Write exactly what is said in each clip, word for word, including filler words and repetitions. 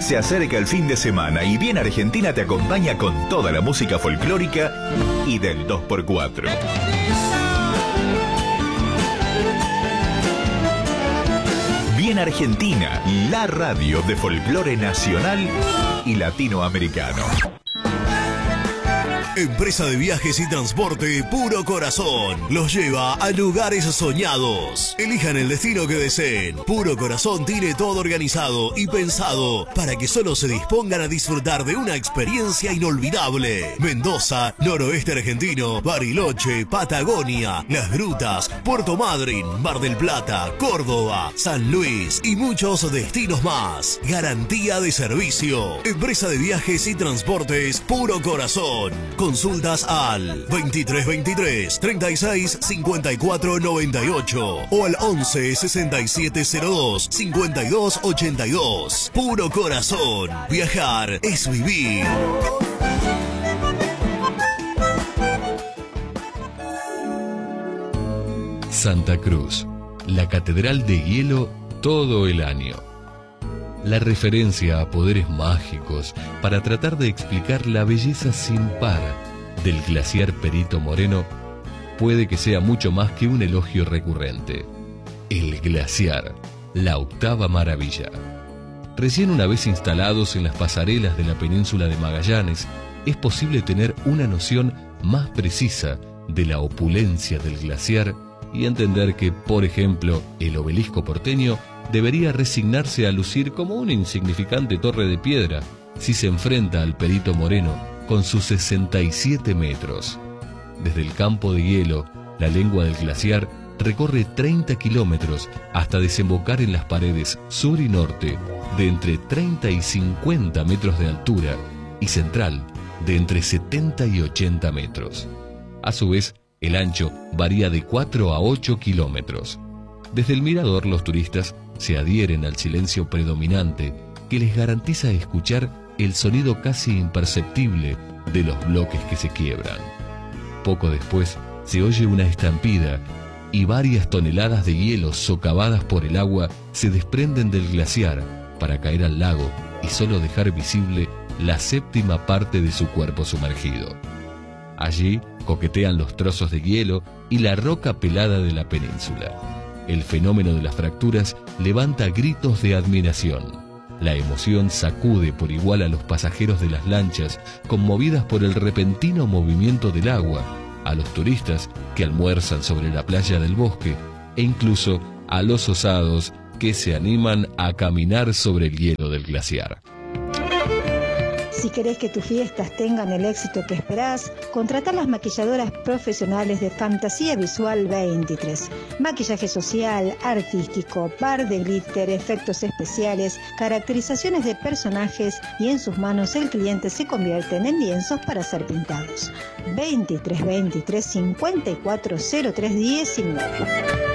Se acerca el fin de semana y Bien Argentina te acompaña con toda la música folclórica y del dos por cuatro. Bien Argentina, la radio de folclore nacional y latinoamericano. Empresa de viajes y transporte Puro Corazón los lleva a lugares soñados. Elijan el destino que deseen. Puro Corazón tiene todo organizado y pensado para que solo se dispongan a disfrutar de una experiencia inolvidable. Mendoza, noroeste argentino, Bariloche, Patagonia, Las Grutas, Puerto Madryn, Mar del Plata, Córdoba, San Luis y muchos destinos más. Garantía de servicio. Empresa de viajes y transportes Puro Corazón. Consultas al veintitrés veintitrés, treinta y seis, cincuenta y cuatro noventa y ocho o al once, sesenta y siete cero dos, cincuenta y dos ochenta y dos. Puro Corazón. Viajar es vivir. Santa Cruz, la catedral de hielo todo el año. La referencia a poderes mágicos para tratar de explicar la belleza sin par del glaciar Perito Moreno puede que sea mucho más que un elogio recurrente. El glaciar, la octava maravilla. Recién una vez instalados en las pasarelas de la península de Magallanes, es posible tener una noción más precisa de la opulencia del glaciar y entender que, por ejemplo, el obelisco porteño debería resignarse a lucir como una insignificante torre de piedra si se enfrenta al Perito Moreno con sus sesenta y siete metros. Desde el campo de hielo, la lengua del glaciar recorre treinta kilómetros hasta desembocar en las paredes sur y norte de entre treinta y cincuenta metros de altura y central de entre setenta y ochenta metros. A su vez, el ancho varía de cuatro a ocho kilómetros. Desde el mirador, los turistas se adhieren al silencio predominante que les garantiza escuchar el sonido casi imperceptible de los bloques que se quiebran. Poco después se oye una estampida y varias toneladas de hielo socavadas por el agua se desprenden del glaciar para caer al lago y solo dejar visible la séptima parte de su cuerpo sumergido. Allí coquetean los trozos de hielo y la roca pelada de la península. El fenómeno de las fracturas levanta gritos de admiración. La emoción sacude por igual a los pasajeros de las lanchas, conmovidas por el repentino movimiento del agua, a los turistas que almuerzan sobre la playa del bosque, e incluso a los osados que se animan a caminar sobre el hielo del glaciar. Si querés que tus fiestas tengan el éxito que esperás, contratá las maquilladoras profesionales de Fantasía Visual veintitrés. Maquillaje social, artístico, par de glitter, efectos especiales, caracterizaciones de personajes y en sus manos el cliente se convierte en lienzos para ser pintados. veintitrés veintitrés, cincuenta y cuatro cero tres diecinueve.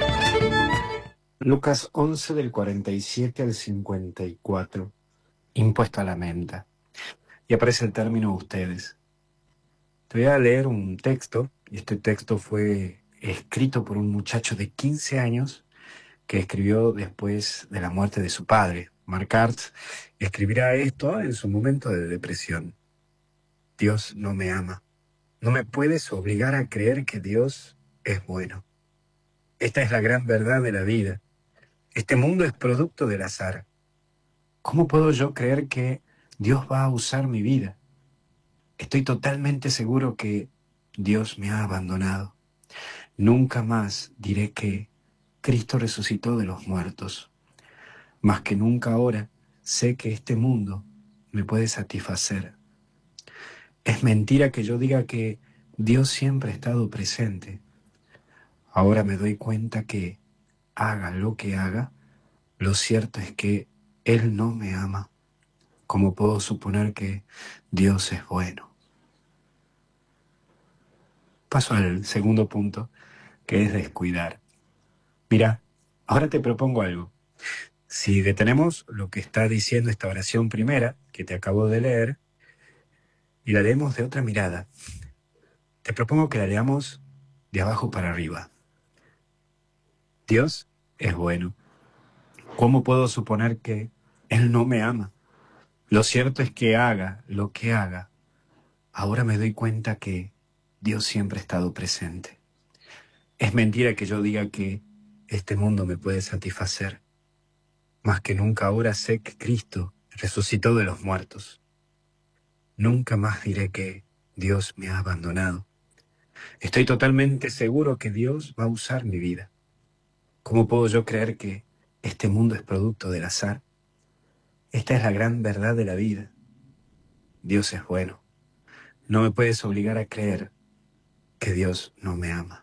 Lucas once del cuarenta y siete al cincuenta y cuatro. Impuesto a la menta. Y aparece el término ustedes. Te voy a leer un texto, y este texto fue escrito por un muchacho de quince años que escribió después de la muerte de su padre. Mark Arts escribirá esto en su momento de depresión. Dios no me ama. No me puedes obligar a creer que Dios es bueno. Esta es la gran verdad de la vida. Este mundo es producto del azar. ¿Cómo puedo yo creer que Dios va a usar mi vida? Estoy totalmente seguro que Dios me ha abandonado. Nunca más diré que Cristo resucitó de los muertos. Más que nunca ahora sé que este mundo me puede satisfacer. Es mentira que yo diga que Dios siempre ha estado presente. Ahora me doy cuenta que, haga lo que haga, lo cierto es que Él no me ama. ¿Cómo puedo suponer que Dios es bueno? Paso al segundo punto, que es descuidar. Mira, ahora te propongo algo. Si detenemos lo que está diciendo esta oración primera, que te acabo de leer, y la leemos de otra mirada, te propongo que la leamos de abajo para arriba. Dios es bueno. ¿Cómo puedo suponer que Él no me ama? Lo cierto es que haga lo que haga, ahora me doy cuenta que Dios siempre ha estado presente. Es mentira que yo diga que este mundo me puede satisfacer. Más que nunca ahora sé que Cristo resucitó de los muertos. Nunca más diré que Dios me ha abandonado. Estoy totalmente seguro que Dios va a usar mi vida. ¿Cómo puedo yo creer que este mundo es producto del azar? Esta es la gran verdad de la vida. Dios es bueno. No me puedes obligar a creer que Dios no me ama.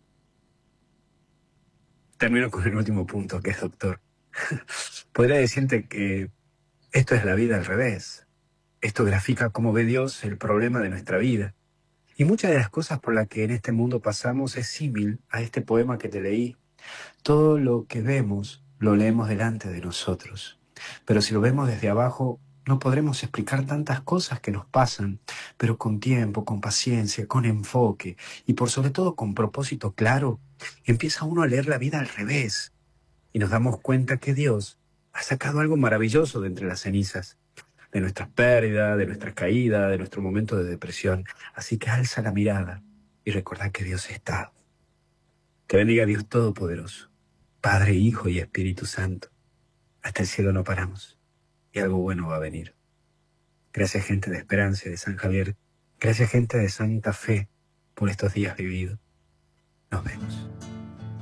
Termino con el último punto, que es doctor. Podría decirte que esto es la vida al revés. Esto grafica cómo ve Dios el problema de nuestra vida. Y muchas de las cosas por las que en este mundo pasamos es símil a este poema que te leí. Todo lo que vemos lo leemos delante de nosotros. Pero si lo vemos desde abajo, no podremos explicar tantas cosas que nos pasan, pero con tiempo, con paciencia, con enfoque y por sobre todo con propósito claro, empieza uno a leer la vida al revés y nos damos cuenta que Dios ha sacado algo maravilloso de entre las cenizas, de nuestras pérdidas, de nuestras caídas, de nuestro momento de depresión. Así que alza la mirada y recordá que Dios está. Que bendiga a Dios Todopoderoso, Padre, Hijo y Espíritu Santo. Hasta el cielo no paramos. Y algo bueno va a venir. Gracias, gente de Esperanza y de San Javier. Gracias, gente de Santa Fe, por estos días vividos. Nos vemos.